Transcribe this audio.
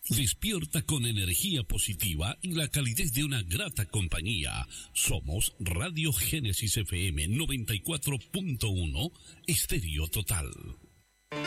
Despierta con energía positiva y la calidez de una grata compañía. Somos Radio Génesis FM 94.1, Estéreo Total.